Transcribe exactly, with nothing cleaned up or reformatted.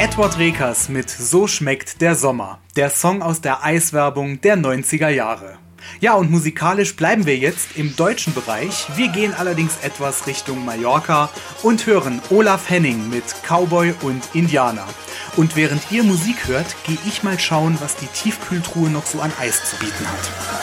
Edward Rekers mit So schmeckt der Sommer, der Song aus der Eiswerbung der neunziger Jahre. Ja, und musikalisch bleiben wir jetzt im deutschen Bereich. Wir gehen allerdings etwas Richtung Mallorca und hören Olaf Henning mit Cowboy und Indianer. Und während ihr Musik hört, gehe ich mal schauen, was die Tiefkühltruhe noch so an Eis zu bieten hat.